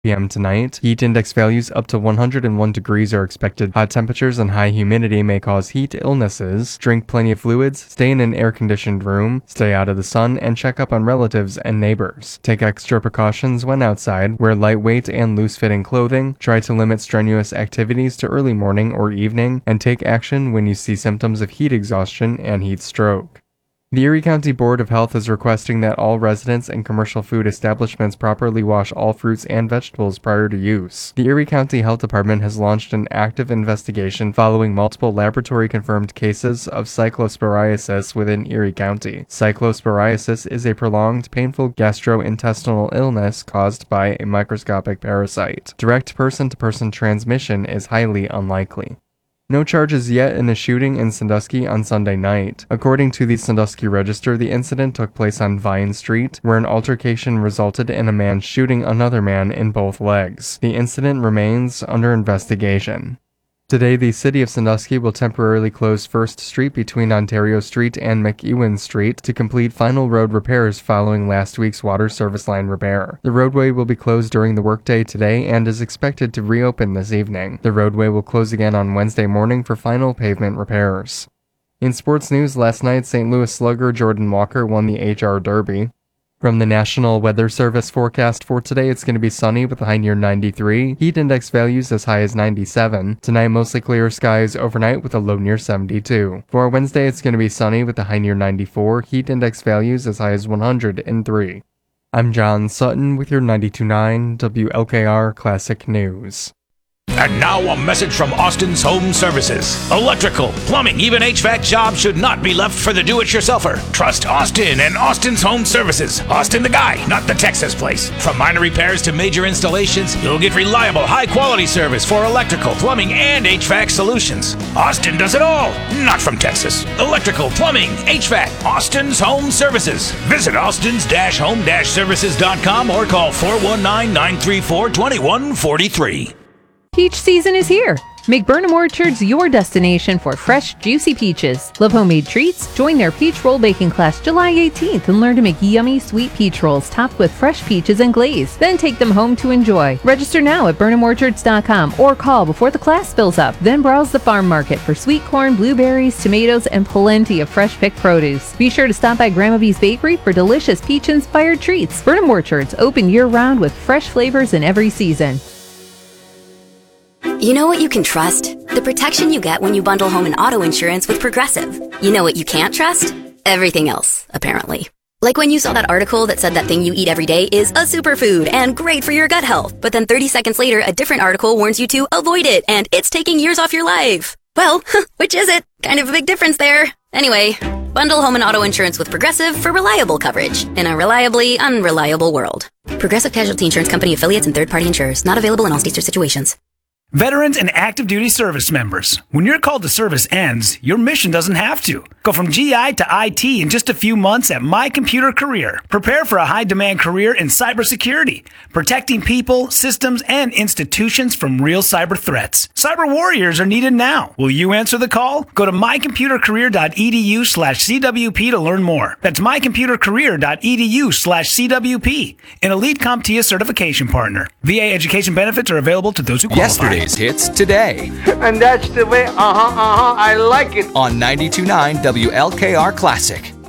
p.m. tonight. Heat index values up to 101 degrees are expected. Hot temperatures and high humidity may cause heat illnesses. Drink plenty of fluids, stay in an air-conditioned room, stay out of the sun, and check up on relatives and neighbors. Take extra precautions when outside. Wear lightweight and loose-fitting clothing. Try to limit strenuous activities to early morning or evening, and take action when you see symptoms of heat exhaustion and heat stroke. The Erie County Board of Health is requesting that all residents and commercial food establishments properly wash all fruits and vegetables prior to use. The Erie County Health Department has launched an active investigation following multiple laboratory-confirmed cases of cyclosporiasis within Erie County. Cyclosporiasis is a prolonged, painful gastrointestinal illness caused by a microscopic parasite. Direct person-to-person transmission is highly unlikely. No charges yet in a shooting in Sandusky on Sunday night. According to the Sandusky Register, the incident took place on Vine Street, where an altercation resulted in a man shooting another man in both legs. The incident remains under investigation. Today, the City of Sandusky will temporarily close First Street between Ontario Street and McEwen Street to complete final road repairs following last week's water service line repair. The roadway will be closed during the workday today and is expected to reopen this evening. The roadway will close again on Wednesday morning for final pavement repairs. In sports news, last night, St. Louis slugger Jordan Walker won the HR Derby. From the National Weather Service forecast for today, it's going to be sunny with a high near 93. Heat index values as high as 97. Tonight, mostly clear skies overnight with a low near 72. For Wednesday, it's going to be sunny with a high near 94. Heat index values as high as 103. I'm John Sutton with your 92.9 WLKR Classic News. And now a message from Austin's Home Services. Electrical, plumbing, even HVAC jobs should not be left for the do-it-yourselfer. Trust Austin and Austin's Home Services. Austin the guy, not the Texas place. From minor repairs to major installations, you'll get reliable, high-quality service for electrical, plumbing, and HVAC solutions. Austin does it all, not from Texas. Electrical, plumbing, HVAC, Austin's Home Services. Visit austins-home-services.com or call 419-934-2143. Peach season is here. Make Burnham Orchards your destination for fresh, juicy peaches. Love homemade treats? Join their peach roll baking class July 18th and learn to make yummy, sweet peach rolls topped with fresh peaches and glaze. Then take them home to enjoy. Register now at BurnhamOrchards.com or call before the class fills up. Then browse the farm market for sweet corn, blueberries, tomatoes, and plenty of fresh picked produce. Be sure to stop by Grandma B's Bakery for delicious peach-inspired treats. Burnham Orchards, open year-round with fresh flavors in every season. You know what you can trust? The protection you get when you bundle home and auto insurance with Progressive. You know what you can't trust? Everything else, apparently. Like when you saw that article that said that thing you eat every day is a superfood and great for your gut health, but then 30 seconds later, a different article warns you to avoid it and it's taking years off your life. Well, which is it? Kind of a big difference there. Anyway, bundle home and auto insurance with Progressive for reliable coverage in a reliably unreliable world. Progressive Casualty Insurance Company affiliates and third-party insurers. Not available in all states or situations. Veterans and active duty service members, when your call to service ends, your mission doesn't have to. Go from GI to IT in just a few months at My Computer Career. Prepare for a high-demand career in cybersecurity, protecting people, systems, and institutions from real cyber threats. Cyber warriors are needed now. Will you answer the call? Go to mycomputercareer.edu/CWP to learn more. That's mycomputercareer.edu/CWP, an Elite CompTIA certification partner. VA education benefits are available to those who qualify. Yesterday's hits today. And that's the way, I like it. On 92.9 WLKR Classic.